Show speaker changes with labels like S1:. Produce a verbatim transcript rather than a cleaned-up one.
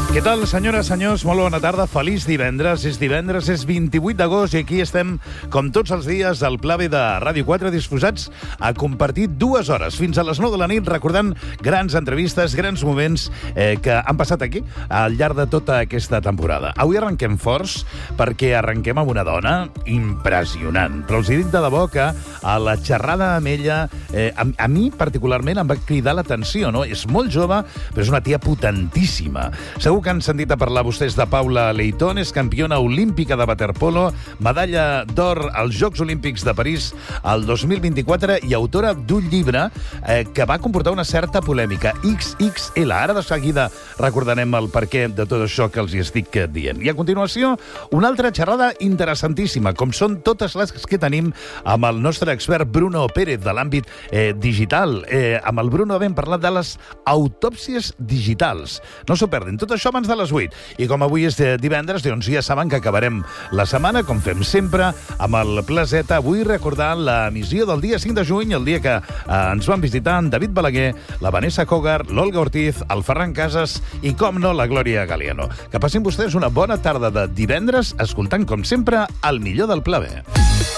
S1: Què tal, senyores, senyors? Molt bona tarda. Feliç divendres. És divendres, és vint-i-vuit d'agost i aquí estem, com tots els dies, al Pla B de Ràdio quatre, disposats a compartir dues hores fins a les nou de la nit, recordant grans entrevistes, grans moments eh, que han passat aquí al llarg de tota aquesta temporada. Avui arrenquem forts perquè arrenquem amb una dona impressionant. Però els dic de debò que a la xerrada amb ella, eh, a, a mi particularment em va cridar l'atenció, no? És molt jove, però és una tia potentíssima. Segur que han sentit a parlar vostès de Paula Leitón, és campiona olímpica de waterpolo, medalla d'or als Jocs Olímpics de París el dos mil vint-i-quatre i autora d'un llibre eh, que va comportar una certa polèmica, X X L. Ara de seguida recordarem el perquè de tot això que els hi estic dient. I a continuació, una altra xerrada interessantíssima, com són totes les que tenim amb el nostre expert Bruno Pérez de l'àmbit eh, digital. Eh, amb el Bruno vam parlar de les autòpsies digitals. No s'ho perdin, tot això abans de les vuit. I com avui és divendres, doncs ja saben que acabarem la setmana, com fem sempre, amb el Pla Z, avui recordant l'emissió del dia cinc de juny, el dia que eh, ens van visitar en David Balaguer, la Vanessa Hogar, l'Olga Ortiz, el Ferran Casas i, com no, la Glòria Galiano. Que passin vostès una bona tarda de divendres, escoltant, com sempre, el millor del Pla B.